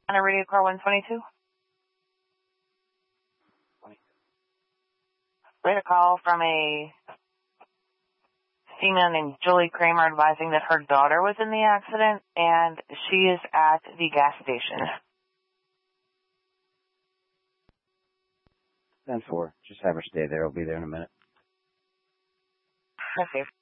On a radio car 122? We had a call from a female named Julie Kramer advising that her daughter was in the accident, and she is at the gas station. 10-4. Just have her stay there. I'll be there in a minute. Okay.